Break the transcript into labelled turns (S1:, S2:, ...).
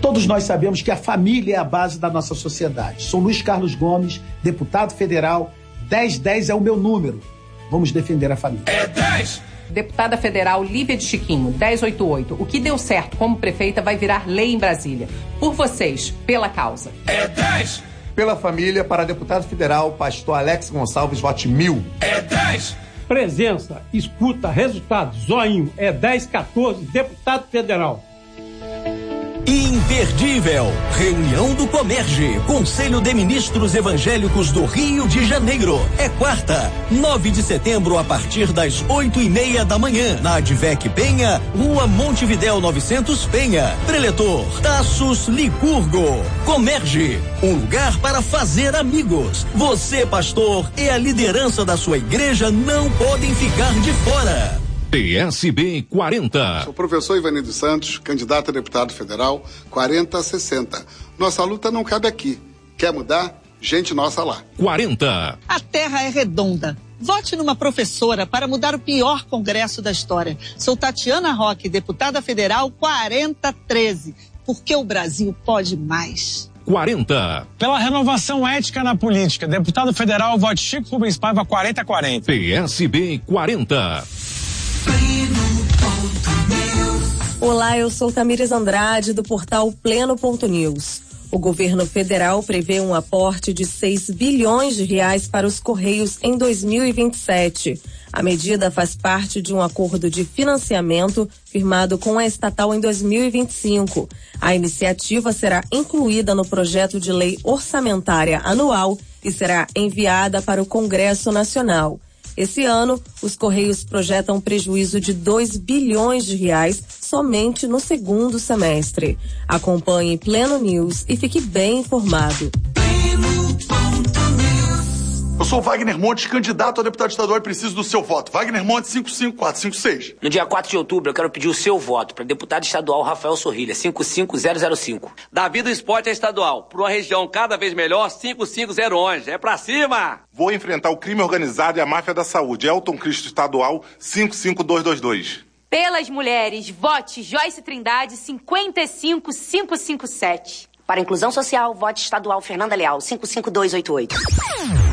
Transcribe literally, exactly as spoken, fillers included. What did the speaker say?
S1: Todos nós sabemos que a família é a base da nossa sociedade. Sou Luiz Carlos Gomes, deputado federal. dez dez é o meu número. Vamos defender a família.
S2: É dez!
S3: Deputada federal Lívia de Chiquinho, dez oitenta e oito. O que deu certo como prefeita vai virar lei em Brasília. Por vocês, pela causa.
S2: É dez!
S4: Pela família, para deputado federal, pastor Alex Gonçalves, vote mil.
S2: É dez!
S5: Presença, escuta, resultado, zoinho, é dez quatorze, deputado federal.
S6: Imperdível. Reunião do Comerge, Conselho de Ministros Evangélicos do Rio de Janeiro. É quarta, nove de setembro, a partir das oito e meia da manhã, na Advec Penha, Rua Montevidéu novecentos Penha. Preletor Taços Licurgo. Comerge, um lugar para fazer amigos. Você, pastor, e a liderança da sua igreja não podem ficar de fora.
S7: P S B quarenta.
S8: Sou o professor Ivanildo Santos, candidato a deputado federal, quarenta a sessenta. Nossa luta não cabe aqui. Quer mudar? Gente nossa lá.
S7: quarenta.
S9: A terra é redonda. Vote numa professora para mudar o pior congresso da história. Sou Tatiana Roque, deputada federal, quarenta a treze. Porque o Brasil pode mais.
S7: quarenta.
S10: Pela renovação ética na política, deputado federal, vote Chico Rubens Paiva, quarenta a quarenta.
S7: P S B quarenta.
S11: Olá, eu sou Tamires Andrade, do portal Pleno ponto news. O governo federal prevê um aporte de seis bilhões de reais para os Correios em dois mil e vinte e sete. A medida faz parte de um acordo de financiamento firmado com a estatal em dois mil e vinte e cinco. A iniciativa será incluída no projeto de lei orçamentária anual e será enviada para o Congresso Nacional. Esse ano, os Correios projetam um prejuízo de dois bilhões de reais somente no segundo semestre. Acompanhe Pleno News e fique bem informado.
S12: Eu sou Wagner Montes, candidato a deputado estadual e preciso do seu voto. Wagner Montes, cinco cinco quatro cinco seis.
S13: No dia quatro de outubro, eu quero pedir o seu voto para deputado estadual Rafael Sorrilha, cinco cinco zero zero cinco.
S14: Davi do Esporte é estadual. Por uma região cada vez melhor, cinco cinco zero onze. É pra cima!
S15: Vou enfrentar o crime organizado e a máfia da saúde. Elton Cristo estadual, cinco cinco dois dois dois.
S16: Pelas mulheres, vote Joyce Trindade, cinquenta e cinco cinco cinco sete.
S17: Para a inclusão social, vote estadual Fernanda Leal, cinco cinco dois oito oito.